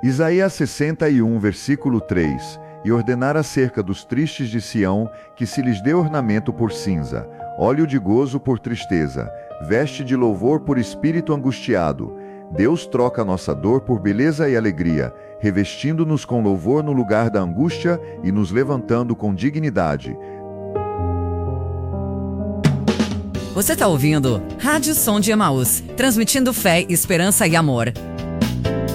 Isaías 61, versículo 3: E ordenar acerca dos tristes de Sião, que se lhes dê ornamento por cinza, óleo de gozo por tristeza, veste de louvor por espírito angustiado. Deus troca nossa dor por beleza e alegria, revestindo-nos com louvor no lugar da angústia e nos levantando com dignidade. Você está ouvindo Rádio Som de Emaús, transmitindo fé, esperança e amor.